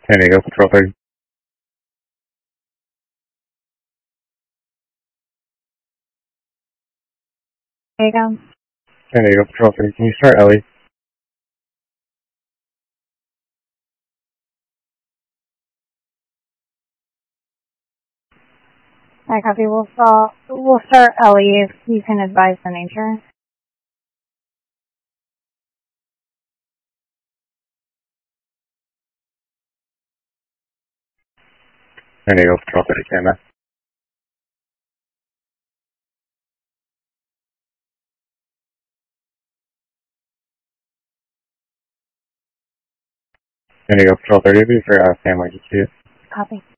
San Diego, Patrol 30. Diego. San Diego, Patrol 30. Can you start Ellie? I copy. We'll start Ellie if you can advise the nature. San Diego, Patrol 30, Canada. San Diego, Patrol 30, for family to see it. Copy.